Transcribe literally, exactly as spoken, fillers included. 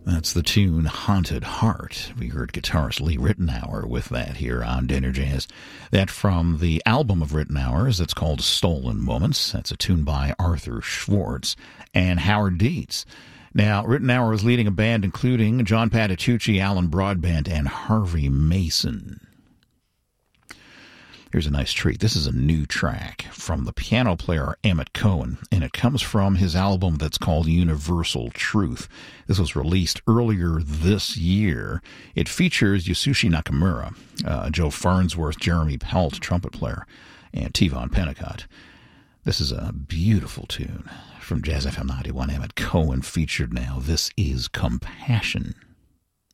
That's the tune Haunted Heart. We heard guitarist Lee Ritenour with that here on Dinner Jazz. That from the album of Ritenour's that's called Stolen Moments. That's a tune by Arthur Schwartz and Howard Dietz. Now, Ritenour was leading a band including John Patitucci, Alan Broadbent, and Harvey Mason. Here's a nice treat. This is a new track from the piano player Emmett Cohen, and it comes from his album that's called Universal Truth. This was released earlier this year. It features Yasushi Nakamura, uh, Joe Farnsworth, Jeremy Pelt, trumpet player, and T-Von Pennicott. This is a beautiful tune from Jazz F M ninety-one. Emmett Cohen featured now. This is Compassion.